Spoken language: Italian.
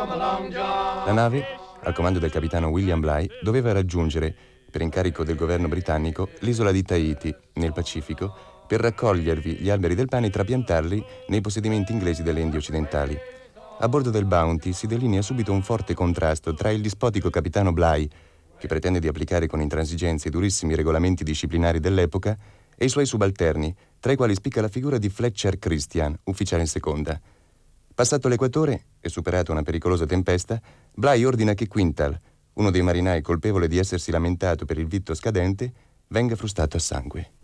La nave, al comando del capitano William Bligh, doveva raggiungere, per incarico del governo britannico, l'isola di Tahiti, nel Pacifico, per raccogliervi gli alberi del pane e trapiantarli nei possedimenti inglesi delle Indie occidentali. A bordo del Bounty si delinea subito un forte contrasto tra il dispotico capitano Bligh, che pretende di applicare con intransigenza i durissimi regolamenti disciplinari dell'epoca, e i suoi subalterni, tra i quali spicca la figura di Fletcher Christian, ufficiale in seconda. Passato l'equatore e superata una pericolosa tempesta, Bligh ordina che Quintal, uno dei marinai colpevole di essersi lamentato per il vitto scadente, venga frustato a sangue.